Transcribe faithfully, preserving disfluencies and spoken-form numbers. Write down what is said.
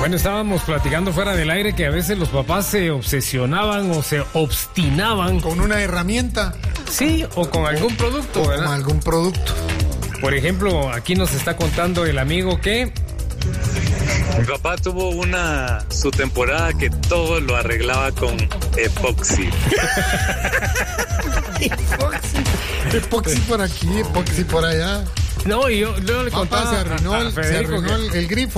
Bueno, estábamos platicando fuera del aire que a veces los papás se obsesionaban o se obstinaban con una herramienta. Sí, o con algún producto, ¿verdad? Con algún producto. Por ejemplo, aquí nos está contando el amigo que... Mi papá tuvo una su temporada que todo lo arreglaba con epoxi. Epoxi. Epoxi por aquí, epoxi por allá. No, y yo, yo le Papá, contaba se arruinó, a, a el, se Federico arruinó que... el, el grifo.